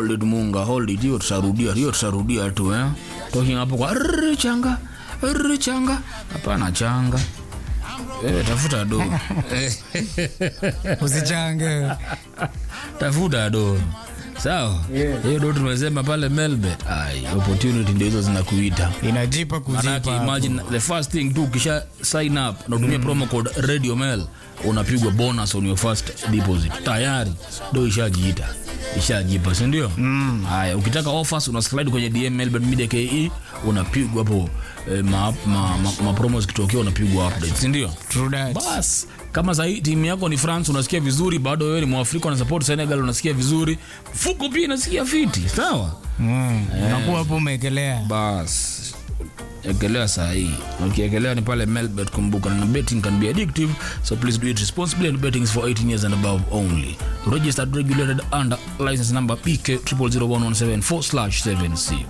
Hold it Munga, hold it. Hiyo tutarudia tu Talking hapo kwa changa. Hapana changa. Tafuta do. Usichange. Tafuta do. Sawa. Hiyo ndo tumesema pale Melbet. Opportunity ndio hizo zinakuita. Inajipa kujipa. Imagine the first thing tu kisha sign up na utumie promo code Radio Mel unapigwa bonus on your first deposit. Tayari ndo ishajipa, si ndio? Haya, ukitaka offers una slide kwenye DM Melbet Media KE unapigwa hapo ma promos kitokea unapigwa update, si ndio? True that. Bas, kama sasa timu yako ni France unasikia vizuri, bado wewe ni Mwafrika na support Senegal unasikia vizuri, fuko pia unasikia fiti, sawa? Unakuwa hapo umeekelea. Bas. Ekelea sahi. Ukiekelea ni pale Melbet, kumbuka na betting can be addictive, so please do it responsibly and betting is for 18 years and above only. Registered, regulated under license number PK 001174/76.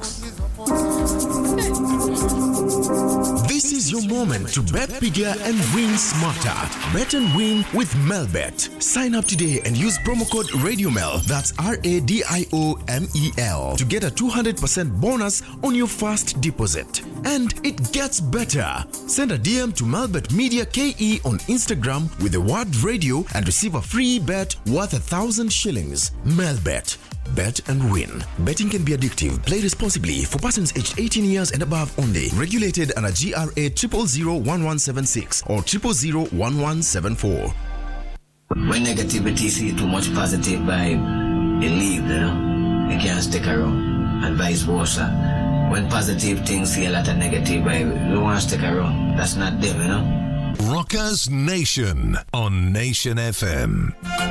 This is your moment to bet bigger and win smarter. Bet and win with Melbet. Sign up today and use promo code RadioMel, that's RADIOMEL, to get a 200% bonus on your first deposit. And it gets better. Send a DM to Melbet Media KE on Instagram with the word radio and receive a free bet worth 1,000 shillings. Melbet. Bet and win. Betting can be addictive. Play responsibly for persons aged 18 years and above only. Regulated under GRA 0001176 or 0001174. When negativity see too much positive vibe, you leave, you can't stick around. And vice versa. When positive things see a lot of negative vibe, you want to stick around. That's not them, Rockers Nation on Nation FM.